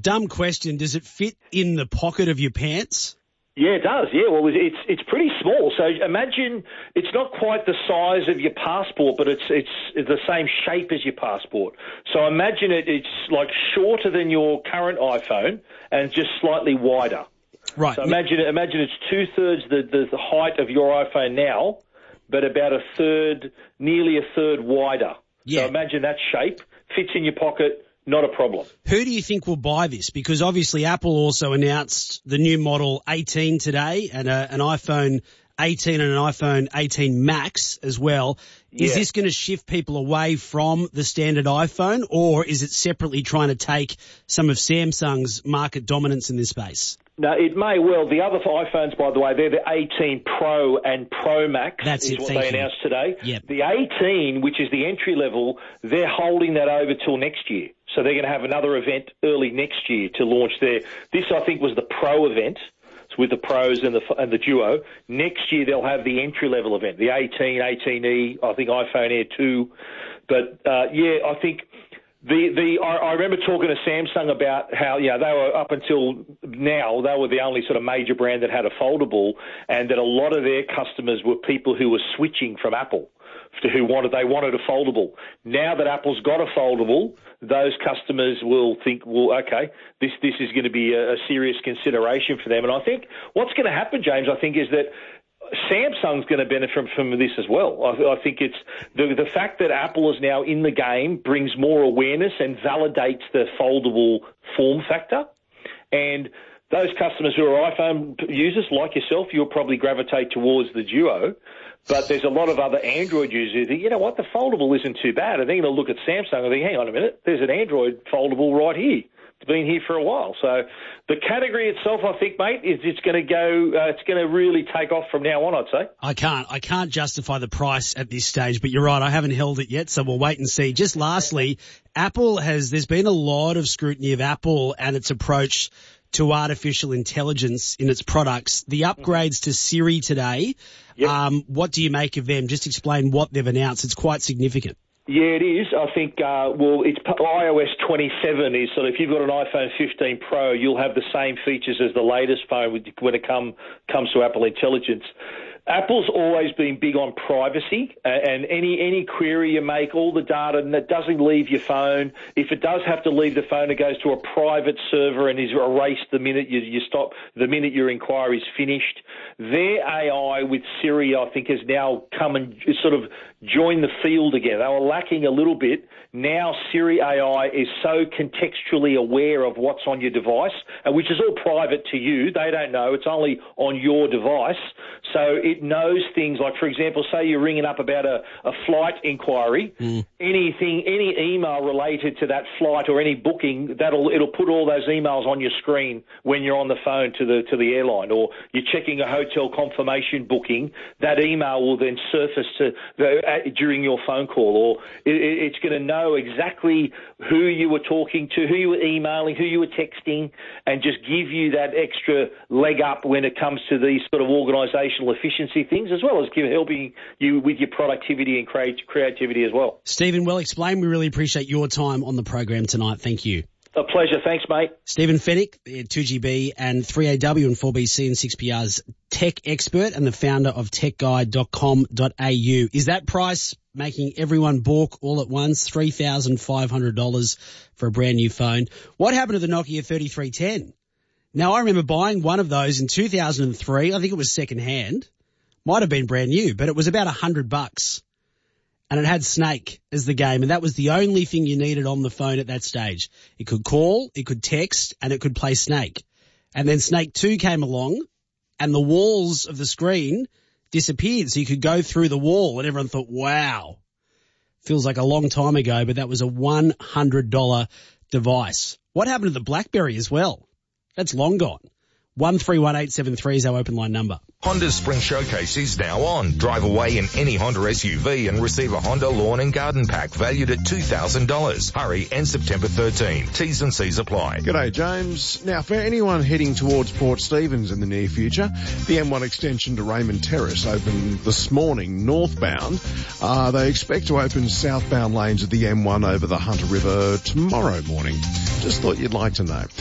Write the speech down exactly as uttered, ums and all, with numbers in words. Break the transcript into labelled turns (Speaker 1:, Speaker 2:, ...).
Speaker 1: Dumb question. Does it fit in the pocket of your pants?
Speaker 2: Yeah, it does. Yeah, well, it's it's pretty small. So imagine it's not quite the size of your passport, but it's it's the same shape as your passport. So imagine it it's like shorter than your current iPhone and just slightly wider.
Speaker 1: Right.
Speaker 2: So imagine imagine it's two thirds the, the the height of your iPhone now, but about a third, nearly a third wider.
Speaker 1: Yeah.
Speaker 2: So imagine that shape fits in your pocket. Not a problem.
Speaker 1: Who do you think will buy this? Because obviously Apple also announced the new model eighteen today and a, an iPhone eighteen and an iPhone eighteen Max as well. Is
Speaker 2: Yeah.
Speaker 1: this going to shift people away from the standard iPhone, or is it separately trying to take some of Samsung's market dominance in this space?
Speaker 2: No, it may well. The other iPhones, by the way, they're the eighteen Pro and Pro Max.
Speaker 1: That's
Speaker 2: is
Speaker 1: it,
Speaker 2: what
Speaker 1: thank
Speaker 2: they
Speaker 1: you.
Speaker 2: announced today.
Speaker 1: Yep.
Speaker 2: The eighteen, which is the entry level, they're holding that over till next year. So they're going to have another event early next year to launch their. This, I think, was the Pro event with the Pros and the and the Duo. Next year they'll have the entry level event, the eighteen, eighteen E, I think iPhone Air two. But uh, yeah, I think. The the I, I remember talking to Samsung about how yeah they were up until now they were the only sort of major brand that had a foldable, and that a lot of their customers were people who were switching from Apple to who wanted they wanted a foldable. Now that Apple's got a foldable, those customers will think, well, okay, this this is going to be a, a serious consideration for them. And I think what's going to happen, James, I think, is that Samsung's going to benefit from, from this as well. I, I think it's the the fact that Apple is now in the game brings more awareness and validates the foldable form factor. And those customers who are iPhone users like yourself, you'll probably gravitate towards the Duo. But there's a lot of other Android users who think, you know what, the foldable isn't too bad. And they're going to look at Samsung and think, hang on a minute, there's an Android foldable right here. It's been here for a while. So the category itself, I think, mate, is it's going to go, uh, it's going to really take off from now on, I'd say.
Speaker 1: I can't. I can't justify the price at this stage, but you're right. I haven't held it yet, so we'll wait and see. Just lastly, Apple has, there's been a lot of scrutiny of Apple and its approach to artificial intelligence in its products. The upgrades to Siri today,
Speaker 2: Yep.
Speaker 1: um, what do you make of them? Just explain what they've announced. It's quite significant.
Speaker 2: Yeah, it is. I think, uh, well, it's i O S twenty-seven is sort of, if you've got an iPhone fifteen Pro, you'll have the same features as the latest phone when it come, comes to Apple Intelligence. Apple's always been big on privacy, and any any query you make, all the data that doesn't leave your phone. If it does have to leave the phone, it goes to a private server and is erased the minute you, you stop, the minute your inquiry is finished. Their A I with Siri, I think, has now come and sort of joined the field again. They were lacking a little bit. Now Siri A I is so contextually aware of what's on your device, and which is all private to you. They don't know. It's only on your device. So it knows things like, for example, say you're ringing up about a, a flight inquiry, mm. anything, any email related to that flight or any booking, that'll it'll put all those emails on your screen when you're on the phone to the to the airline, or you're checking a hotel confirmation booking. That email will then surface to the, uh, during your phone call, or it, it's going to know exactly who you were talking to, who you were emailing, who you were texting, and just give you that extra leg up when it comes to these sort of organisational efficiency things, as well as give, helping you with your productivity and create, creativity as well.
Speaker 1: Stephen, well explained. We really appreciate your time on the program tonight. Thank you.
Speaker 2: A pleasure. Thanks, mate.
Speaker 1: Stephen Fennick, two G B and three A W and four B C and six P R's tech expert and the founder of tech guide dot com dot a u. Is that price making everyone balk all at once? three thousand five hundred dollars for a brand new phone. What happened to the Nokia thirty-three ten? Now, I remember buying one of those in two thousand three. I think it was second hand. Might have been brand new, but it was about a hundred bucks. And it had Snake as the game, and that was the only thing you needed on the phone at that stage. It could call, it could text, and it could play Snake. And then Snake two came along, and the walls of the screen disappeared, so you could go through the wall, and everyone thought, wow. Feels like a long time ago, but that was a one hundred dollars device. What happened to the BlackBerry as well? That's long gone. one three one eight seven three is our open line number.
Speaker 3: Honda's Spring Showcase is now on. Drive away in any Honda S U V and receive a Honda Lawn and Garden Pack valued at two thousand dollars. Hurry, end September thirteenth. T's and C's apply.
Speaker 4: G'day, James. Now, for anyone heading towards Port Stephens in the near future, the M one extension to Raymond Terrace opened this morning northbound. Uh, they expect to open southbound lanes of the M one over the Hunter River tomorrow morning. Just thought you'd like to know.